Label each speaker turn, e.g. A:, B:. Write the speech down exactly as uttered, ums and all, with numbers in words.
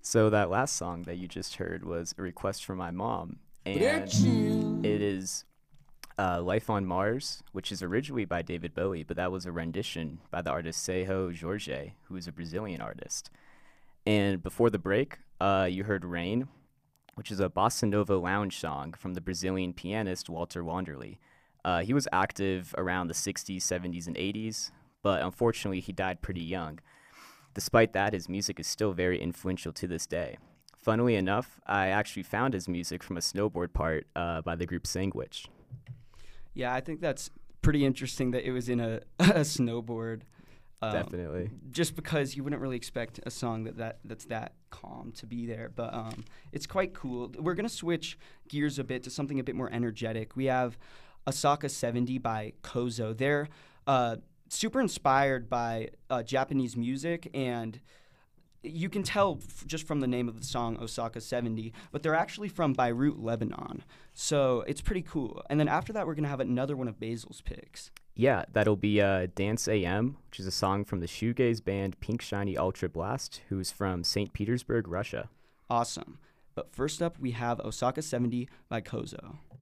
A: So that last song that you just heard was a request from my mom, and
B: Brechin.
A: it is uh, "Life on Mars," which is originally by David Bowie, but that was a rendition by the artist Sejo Jorge, who is a Brazilian artist. And before the break, uh, you heard "Rain," which is a bossa nova lounge song from the Brazilian pianist Walter Wanderley. Uh, he was active around the sixties, seventies, and eighties, but unfortunately, he died pretty young. Despite that, his music is still very influential to this day. Funnily enough, I actually found his music from a snowboard part uh, by the group Sandwich.
C: Yeah, I think that's pretty interesting that it was in a, a snowboard. Um,
A: Definitely.
C: just because you wouldn't really expect a song that, that that's that calm to be there, but um, it's quite cool. We're gonna switch gears a bit to something a bit more energetic. We have Osaka seventy by Kozo. They're uh, super inspired by uh, Japanese music, and you can tell f- just from the name of the song Osaka seventy, but they're actually from Beirut, Lebanon. So it's pretty cool. And then after that, we're going to have another one of Basil's picks.
A: Yeah, that'll be uh, Dance A M, which is a song from the shoegaze band Pink Shiny Ultra Blast, who's from Saint Petersburg, Russia.
C: Awesome. But first up, we have Osaka seventy by Kozo.